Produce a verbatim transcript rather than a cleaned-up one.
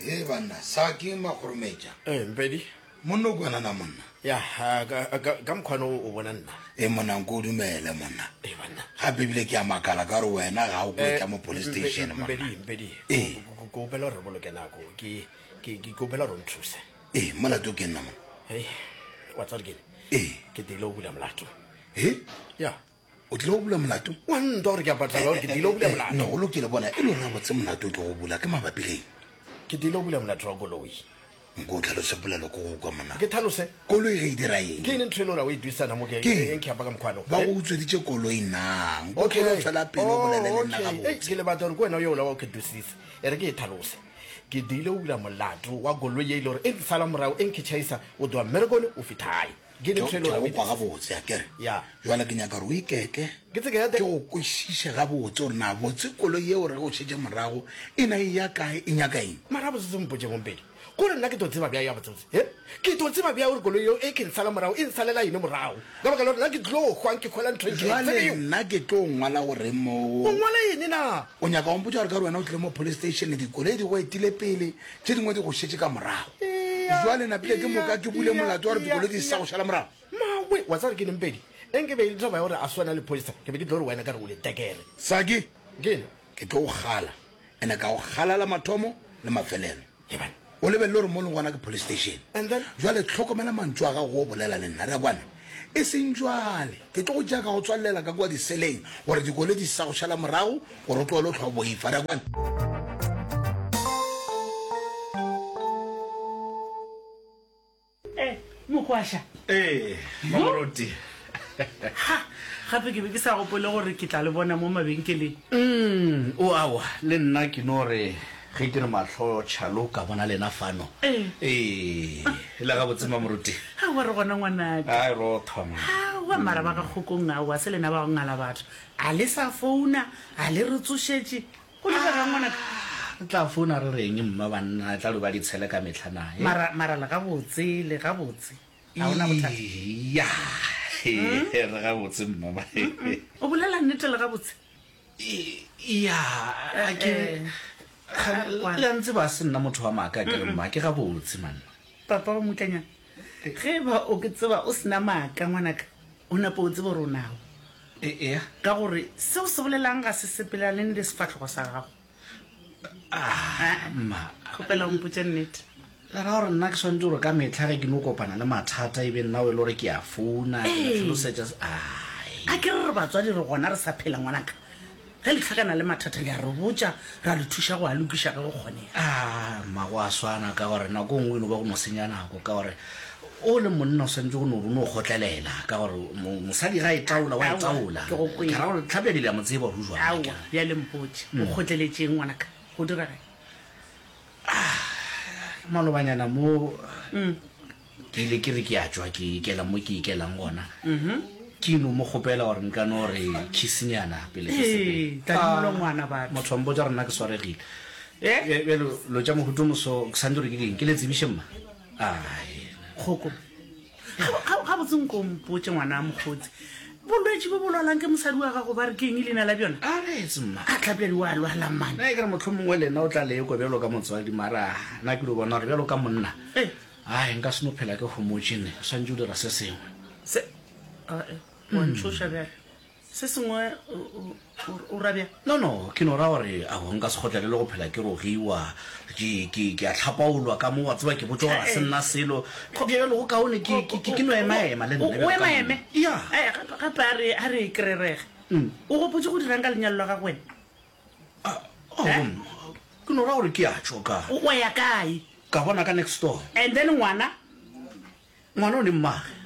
e banna sa ke magorometša eh mpedi monna o kwana na monna ya ka mkhwana o bona nna e monna nko dumele monna e banna gape bile ke a makala ka re wena ga o kwetša mo police station mpedi mpedi ko opela re boloke nako ke ke ke opela re nthuse e molato ke nna monna hey what's up again e ke dilo bula molato e ya o tlile go bula molato wa ntore ke apatla gore ke dilo bula molato no go lokile bona e le rona botse molato o tlo go bula ke mabapi le ke dilo bula molato wa koloi nko tlhalose polelo ko go kwa mona ke tlhalose koloi ge e dira eng ke ne ntho e le ora o e duisana mo ke eng ke apa ka mkhwana ba go utsweditše koloi nang o tlile tshwela pele o bolele le nna ga botse ke le batla gore ke wena yo ola wa ke dusise e re ke e tlhalose ke dile o bula molato wa koloi e ile gore e sala morago e nketšhaisa o doa mmerekone o fithae ke ne ntho e le ora o kwa gabotse ya kere ya jwale ke nyaka re o ikeke ke tseke ya ke go kwešiše gabotse gore na botse koloi yeo re go šetse morago e na e ya kae e nyaka eng mara botse se mpotse mompedi kore nna ke to tseba bja ya botsotse e ke to tseba bja gore koloi eo e ke nsala morago e nsalela ene morago ka baka la gore nna ke tlo gwang ke kgwela ntho jwale nna ke tlo ngwala gore mo o ngwala ene na o nyaka ompotsa gore ka re wena o tlile mo police station dikoloi di go etile pele tse dingwe di go šetse ka morago jwale napile ke moka ke bule molato wa gore dikoloi di sa go šala morago mawe wa tsare ke nempedi eng ke be ile taba ya gore a swana le polisa ke be ke tlo gore wena ka re o le tekere saki kene ke tlo go gala ene ka go galala mathomo le mafelelo ebana o lebelele gore mo leng gona ke police station and then jwale tlhokomela mantso a ga go bolela le nna re kwana e seng jwale ke tlo go jaaka go tswalela ka kwa diseleng gore dikole di sa go šala morago gore o tlogele o tlhoa boifa re kwana eh mokwasha eh mamoroti ha gape ke be ke sa gopole gore ke tla le bona mo mabenkeleng mm o awa le nna ke no re ge ke re matlho tšhalo ka bona lena fano Eh. eh la ga botse mamoroti ga wa re gona ngwanaka ai ro thoma a wa mara ba ka kgokong a wa se lena ba go ngala batho a le sa founa a le re tsošetše go le ga ngwanaka re tla founa re reng mma banna tla lo ba ditshele ka metlhana e mara mara la ga botse le ga botse a ona bothata ya re ga botse mma ba o bolela nnete le ga botse ya ke le ntse ba se nna motho wa maaka ke re mma ke ga botse man papa wa motlanyana ge ba o ke tseba o sena maaka ngwanaka o napo o tseba gore o nao e e ka gore seo se bolelang ga se sepelelane le sefatlhogo sa gago ah mma kgopela ompotse nnete la ra gore nna ke swantse gore ka metlha ge ke no kopana le mathata e be nna o e le gore ke a founa tlhalosetša ai a ke re re batswadi re gona re sa phela ngwanaka ge le tlhakana le mathata le a re botsa re a le thuša go a lokiša ka go kgonega ah mma go a swana ka gore nako nngwe no ba go no senya nako ka gore o le monna o swantse go no no gotlelela ka gore mosadi ga e taola wa e taola ke go kwena. ka ra gore tlhabedile ya motseba go jwa aowa bja lempotse o kgotleletseng ngwanaka go dira gae malobanyana mo Mm. ke ile ke re ke a tswa ke ikela mo ke ikelang gona ke no mo gopela gore nka no re khisinyana pele ke Eh, sepe tadimolo ngwana batho. motho wa mbotsa rena ke swaregile e be lo tša mohuto moso ke santse gore ke keng ke le tsebiše mma ai kgoko ga botseng ko mpotse ngwana a mokgotsi bolwetse bo bolwalang ke mosadi wa gago ba re ke eng leina la bjona a retse mma a tlhabjadi wa lwala mane na e kere motlho mongwe le nna o tla leko bjalo ka motswadi mara nna ke lo bona gore bjalo ka monna Eh. ai nka seno phela ke gomotsene o swantse o dira se sengwe se wa ntshoša bjale se sengwe o- o- o rabja no no ke no ra gore a go nka se gotlele le go phela ke rogiwa ke ke ke a tlhapaolwa ka mo wa tseba ke botse gore a se nna selo bjalo go kaone ke ke ke no emaema le nna bjalo o ka emaeme monna. ya Eh, gape gape a re a re kererege o gopotse go dirang ka lenyalo la gago wena Oh, ke no ra gore ke a tšoka o o ya kae ka bona ka next door and then ngwana ngwana o ne mmage